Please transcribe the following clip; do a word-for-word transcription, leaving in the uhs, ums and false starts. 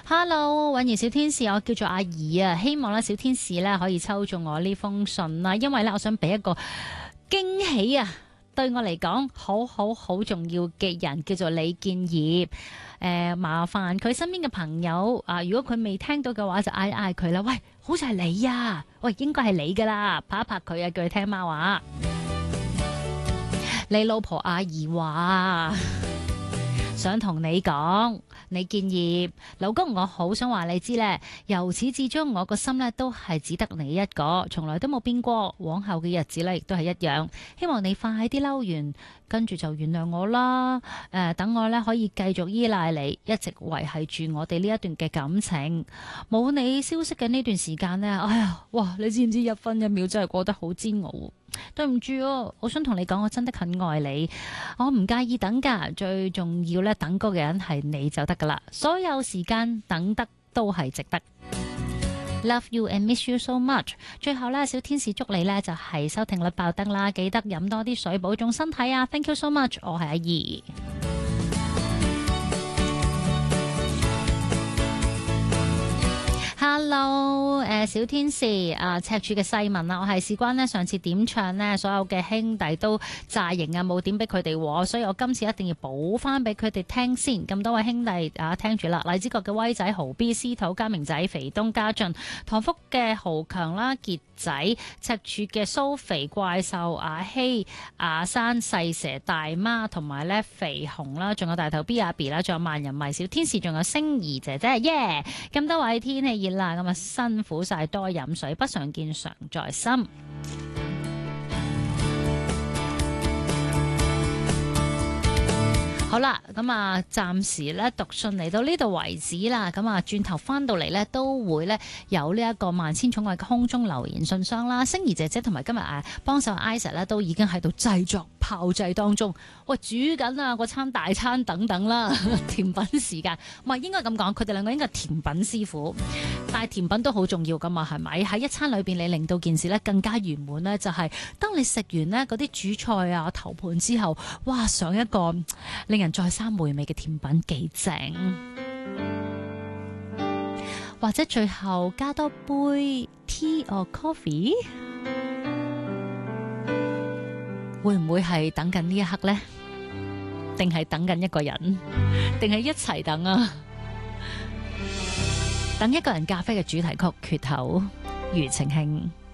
Hello，韻兒小天使，我叫做阿怡啊，希望咧小天使咧可以抽中我呢封信啦，因為咧我想俾一個驚喜啊，對我嚟講好好好重要嘅人叫做李建業，誒、呃、麻煩佢身邊嘅朋友啊，如果佢未聽到嘅話就嗌嗌佢啦，喂，好似係你啊，喂，應該係你噶啦，拍一拍佢啊，叫佢聽貓話，你老婆阿怡話想同你講，你建議老公，我好想話你知咧，由始至終我個心咧都係只得你一個，從來都冇變過，往後嘅日子咧亦都係一樣。希望你快啲嬲完，跟住就原諒我啦。誒、呃，等我咧可以繼續依賴你，一直維繫住我哋呢一段嘅感情。冇你消息嘅呢段時間呢，哎呀，哇！你知唔知一分一秒真係過得好煎熬？對唔住哦，我想同你講，我真的很愛你，我唔介意等噶，最重要咧，等嗰個人係你就得噶啦，所有時間等得都係值得。Love you and miss you so much。最後咧，小天使祝你咧就係收聽率爆燈啦，記得飲多啲水保重身體啊 ！Thank you so much， 我係阿怡。Hello， 誒、呃，小天使啊，赤柱嘅細文啊，我係事關呢上次點唱呢，所有嘅兄弟都詐型啊，冇點俾佢哋，所以我今次一定要補翻俾佢哋聽先。咁多位兄弟啊，聽住啦，荔枝角嘅威仔、豪 B、司徒、家明仔、肥東、家俊、唐福嘅豪強啦、傑仔、赤柱嘅蘇肥、怪獸、阿希、阿山、細蛇、大媽同埋咧肥熊啦，仲有大頭 B 阿 B 啦，仲有萬人迷小天使，仲有星兒姐姐，耶！咁多位天氣熱啦，咁啊辛苦晒，多飲水，不常見常在心。好啦，咁啊，暫時咧讀信嚟到呢度為止啦。咁啊，轉頭翻到嚟咧，都會咧有呢一個萬千寵愛嘅空中留言信箱啦。星兒姐姐同埋今日啊幫手 Isa 咧，都已經喺度製作炮製當中。喂，煮緊啊，個餐大餐等等啦，甜品時間，唔係應該咁講，佢哋兩個應該係甜品師傅。但係甜品都好重要噶嘛，係咪？喺一餐裏邊，你令到件事咧更加圓滿咧，就係、是、當你食完呢嗰啲主菜啊頭盤之後，哇，上一個令人再三回味嘅甜品幾正，或者最後加多杯 tea or coffee， 會唔會係等緊呢一刻呢？定係等緊一個人？定係一齊等啊？等一個人咖啡嘅主題曲缺口，庾澄慶。